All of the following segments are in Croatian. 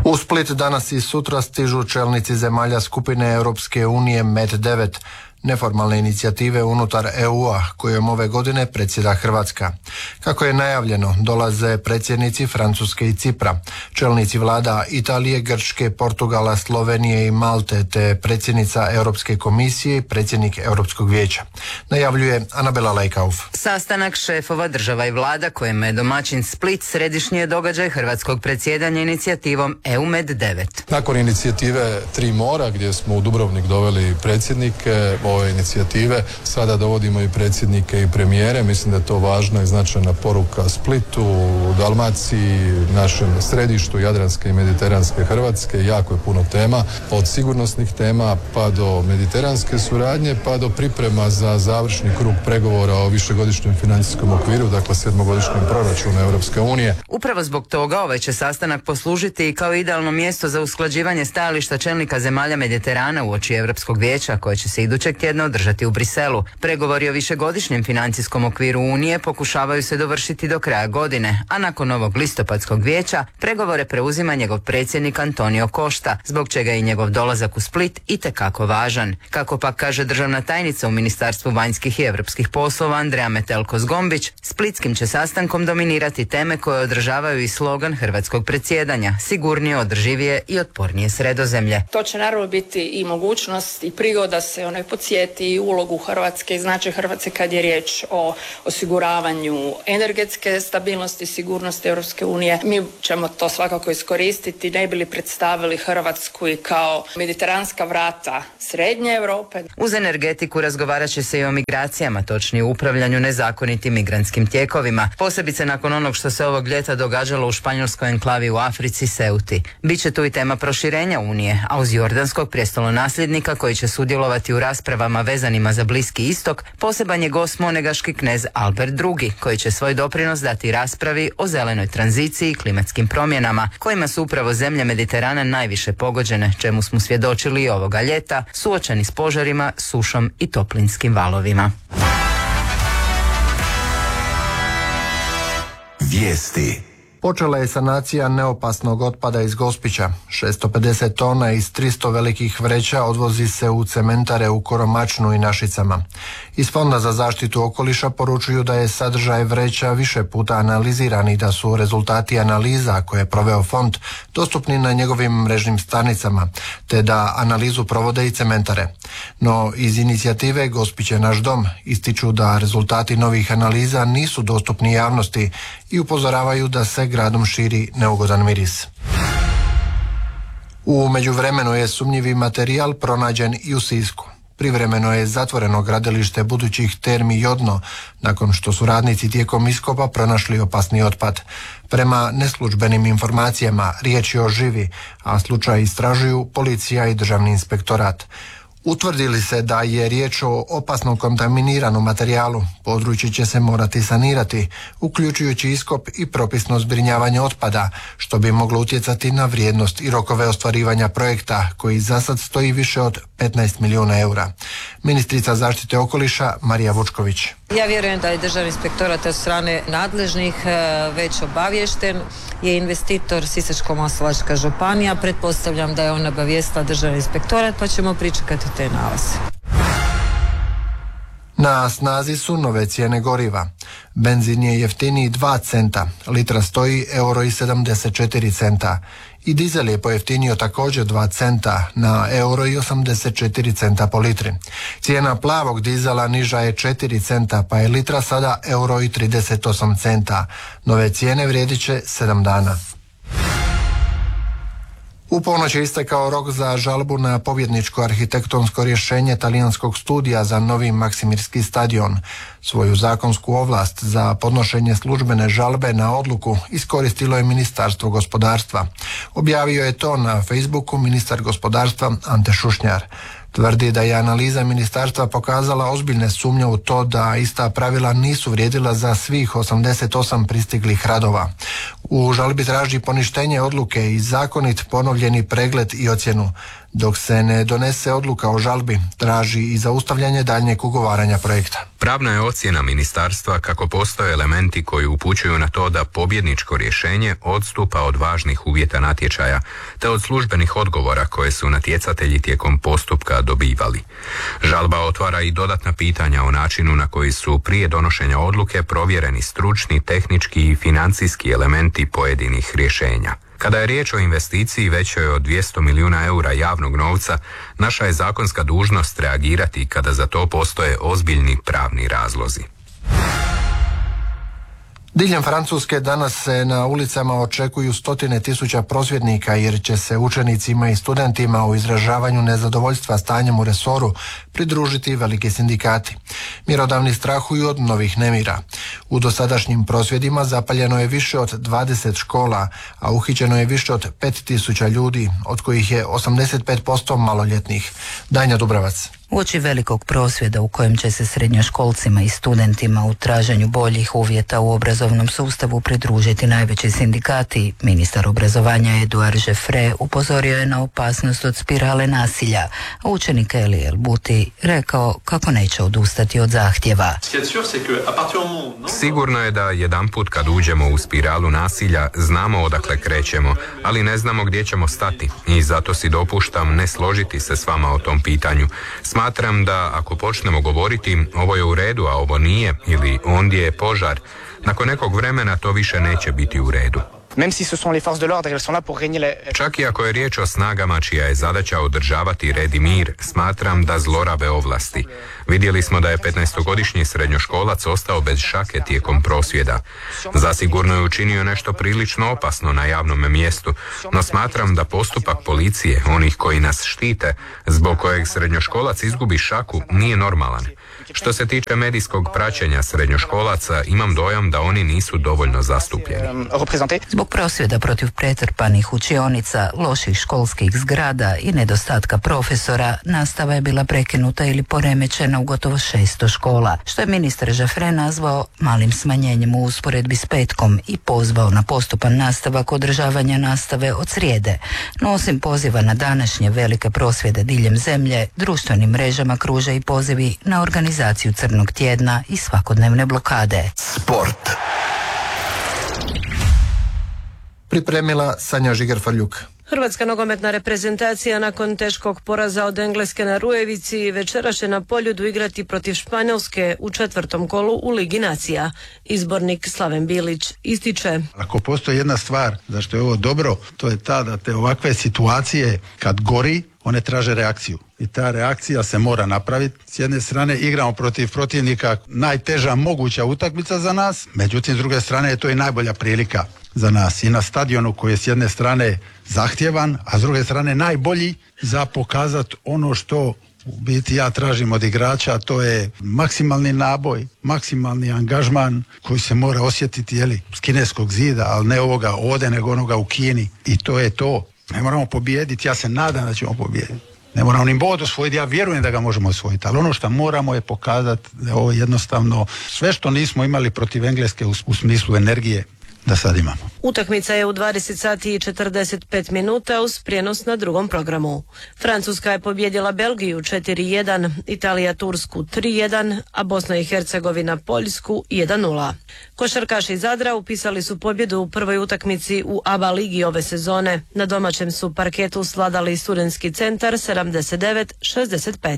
U Split danas i sutra stižu čelnici zemalja skupine Europske unije MED9, neformalne inicijative unutar EU-a kojom ove godine predsjeda Hrvatska. Kako je najavljeno, dolaze predsjednici Francuske i Cipra, čelnici vlada Italije, Grčke, Portugala, Slovenije i Malte, te predsjednica Europske komisije i predsjednik Europskog vijeća. Najavljuje Anabela Lejkauf. Sastanak šefova država i vlada kojima je domaćin Split središnji je događaj hrvatskog predsjedanja inicijativom EU MED9. Nakon inicijative Tri mora, gdje smo u Dubrovnik doveli predsjednike ove inicijative, sada dovodimo i predsjednike i premijere. Mislim da je to važna i značajna poruka Splitu, Dalmaciji, našem središtu Jadranske i Mediteranske Hrvatske. Jako je puno tema, od sigurnosnih tema pa do mediteranske suradnje, pa do priprema za završni krug pregovora o višegodišnjem financijskom okviru, dakle 7-godišnjem proračunu Europske unije. Upravo zbog toga ovaj će sastanak poslužiti i kao idealno mjesto za usklađivanje stajališta čelnika zemalja Mediterana uoči Europskog vijeća koje će se idućeg tjedna održati u Briselu. Pregovori o višegodišnjem financijskom okviru Unije pokušavaju se dovršiti do kraja godine, a nakon ovog listopadskog vijeća pregovore preuzima njegov predsjednik Antonio Costa, zbog čega je i njegov dolazak u Split itekako važan. Kako pak kaže državna tajnica u Ministarstvu vanjskih i europskih poslova Andreja Metelko-Zgombić, splitskim će sastankom dominirati teme koje održavaju i slogan hrvatskog predsjedanja: sigurnije, održivije i otpornije Sredozemlje. To će naravno biti i mogućnost i prigoda se onaj podsjeti ulogu Hrvatske i značaj Hrvatske kad je riječ o osiguravanju energetske stabilnosti i sigurnosti Europske unije. Mi ćemo to svakako iskoristiti, ne bi li predstavili Hrvatsku i kao mediteranska vrata Srednje Europe. Uz energetiku razgovarat će se i o migracijama, točnije upravljanju nezakonitim migrantskim tijekovima, posebice nakon onog što se ovog ljeta događalo u španjolskoj enklavi u Africi, Ceuti. Biće tu i tema proširenja Unije, a uz jordanskog prijestolonasljednika koji će sudjelovati u raspravama vezanima za Bliski istok, poseban je gost monegaški knez Albert II, koji će svoj doprinos dati raspravi o zelenoj tranziciji i klimatskim promjenama, kojima su upravo zemlje Mediterana najviše pogođene, čemu smo svjedočili i ovoga ljeta, suočeni s požarima, sušom i toplinskim valovima. Vijesti. Počela je sanacija neopasnog otpada iz Gospića. 650 tona iz 300 velikih vreća odvozi se u cementare u Koromačnu i Našicama. Iz Fonda za zaštitu okoliša poručuju da je sadržaj vreća više puta analiziran i da su rezultati analiza koje je proveo fond dostupni na njegovim mrežnim stranicama, te da analizu provode i cementare. No iz inicijative Gospić je naš dom ističu da rezultati novih analiza nisu dostupni javnosti i upozoravaju da se gradom širi neugodan miris. U međuvremenu je sumnjivi materijal pronađen i u Sisku. Privremeno je zatvoreno gradilište budućih termi Jodno, nakon što su radnici tijekom iskopa pronašli opasni otpad. Prema neslužbenim informacijama riječ je o živi, a slučaj istražuju policija i državni inspektorat. Utvrdili se da je riječ o opasno kontaminiranom materijalu, područje će se morati sanirati, uključujući iskop i propisno zbrinjavanje otpada, što bi moglo utjecati na vrijednost i rokove ostvarivanja projekta, koji za sad stoji više od 15 milijuna eura. Ministrica zaštite okoliša Marija Vučković. Ja vjerujem da je državni inspektorat od strane nadležnih već obaviješten. Je investitor Sisačko-moslavačka županija. Pretpostavljam da je on obavijestila državni inspektorat, pa ćemo pričekati te nalaze. Na snazi su nove cijene goriva. Benzin je jeftiniji 2 centa, litra stoji €1,74 i dizel je pojeftinio također 2 centa na €1,84 po litri. Cijena plavog dizela niža je 4 centa pa je litra sada €1,38. Nove cijene vrijedit će 7 dana. U ponoć je istekao rok za žalbu na pobjedničko arhitektonsko rješenje talijanskog studija za novi Maksimirski stadion. Svoju zakonsku ovlast za podnošenje službene žalbe na odluku iskoristilo je Ministarstvo gospodarstva. Objavio je to na Facebooku ministar gospodarstva Ante Šušnjar. Tvrdi da je analiza ministarstva pokazala ozbiljne sumnje u to da ista pravila nisu vrijedila za svih 88 pristiglih radova. U žalbi traži poništenje odluke i zakonit ponovljeni pregled i ocjenu. Dok se ne donese odluka o žalbi, traži i zaustavljanje daljnjeg ugovaranja projekta. Pravna je ocjena ministarstva kako postoje elementi koji upućuju na to da pobjedničko rješenje odstupa od važnih uvjeta natječaja, te od službenih odgovora koje su natjecatelji tijekom postupka dobivali. Žalba otvara i dodatna pitanja o načinu na koji su prije donošenja odluke provjereni stručni, tehnički i financijski elementi pojedinih rješenja. Kada je riječ o investiciji većoj od 200 milijuna eura javnog novca, naša je zakonska dužnost reagirati kada za to postoje ozbiljni pravni razlozi. Diljem Francuske danas se na ulicama očekuju 100.000 prosvjednika jer će se učenicima i studentima u izražavanju nezadovoljstva stanjem u resoru pridružiti veliki sindikati. Mjerodavni strahuju od novih nemira. U dosadašnjim prosvjedima zapaljeno je više od 20 škola, a uhićeno je više od 5.000 ljudi, od kojih je 85% maloljetnih. Danja Dubravac. Uoči velikog prosvjeda u kojem će se srednjoškolcima i studentima u traženju boljih uvjeta u obrazovnom sustavu pridružiti najveći sindikati, ministar obrazovanja Eduard Jeffrey upozorio je na opasnost od spirale nasilja, a učenik Eli El Buti rekao kako neće odustati od zahtjeva. Sigurno je da jedanput kad uđemo u spiralu nasilja znamo odakle krećemo, ali ne znamo gdje ćemo stati i zato si dopuštam ne složiti se s vama o tom pitanju. Smatram da ako počnemo govoriti ovo je u redu, a ovo nije, ili ondje je požar, nakon nekog vremena to više neće biti u redu. Čak i ako je riječ o snagama čija je zadaća održavati red i mir, smatram da zlorabe ovlasti. Vidjeli smo da je 15-godišnji srednjoškolac ostao bez šake tijekom prosvjeda. Zasigurno je učinio nešto prilično opasno na javnom mjestu, no smatram da postupak policije, onih koji nas štite, zbog kojeg srednjoškolac izgubi šaku, nije normalan. Što se tiče medijskog praćenja srednjoškolaca, imam dojam da oni nisu dovoljno zastupljeni. Zbog prosvjeda protiv pretrpanih učionica, loših školskih zgrada i nedostatka profesora, nastava je bila prekinuta ili poremećena u gotovo 600 škola, što je ministar Jeffrey nazvao malim smanjenjem u usporedbi s petkom i pozvao na postupan nastavak održavanja nastave od srijede. No osim poziva na današnje velike prosvjede diljem zemlje, društvenim mrežama kruže i pozivi na organizaciju Crnog tjedna i svakodnevne blokade. Sport. Pripremila Sanja Žiger-Farljuk. Hrvatska nogometna reprezentacija nakon teškog poraza od Engleske na Rujevici večera će na Poljudu igrati protiv Španjolske u 4. kolu u Ligi nacija. Izbornik Slaven Bilić ističe: ako postoji jedna stvar zašto je ovo dobro, to je ta da te ovakve situacije kad gori, one traže reakciju. I ta reakcija se mora napraviti. S jedne strane igramo protiv protivnika, najteža moguća utakmica za nas, međutim s druge strane je to i najbolja prilika za nas. I na stadionu koji je s jedne strane zahtjevan, a s druge strane najbolji za pokazati ono što u biti ja tražim od igrača, to je maksimalni naboj, maksimalni angažman koji se mora osjetiti s kineskog zida, ali ne ovoga ovdje, nego onoga u Kini. I to je to. Ne moramo pobijediti, ja se nadam da ćemo pobijediti. Ne moramo ni bod osvojiti, ja vjerujem da ga možemo osvojiti, ali ono što moramo je pokazati da ovo jednostavno sve što nismo imali protiv Engleske u smislu energije, da sad imamo. Utakmica je u 20 sati i 45 minuta uz prijenos na drugom programu. Francuska je pobijedila Belgiju 4-1, Italija Tursku 3-1, a Bosna i Hercegovina Poljsku 1-0. Košarkaši iz Zadra upisali su pobjedu u prvoj utakmici u ABA ligi ove sezone. Na domaćem su parketu svladali Studentski centar 79-65.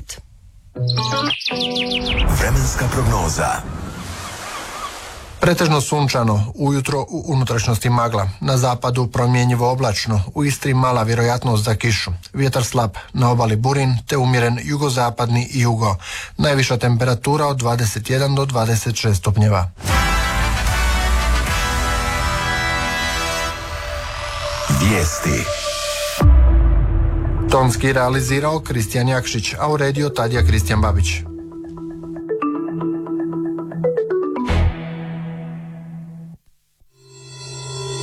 Vremenska prognoza. Pretežno sunčano, ujutro u unutrašnjosti magla, na zapadu promjenjivo oblačno, u Istri mala vjerojatnost za kišu, vjetar slab, na obali burin te umjeren jugozapadni i jugo, najviša temperatura od 21 do 26 stupnjeva. Vijesti. Tonski realizirao Kristijan Jakšić, a uredio Tadija Kristijan Babić.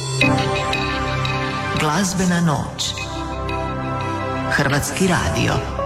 Glazbena noć. Hrvatski radio.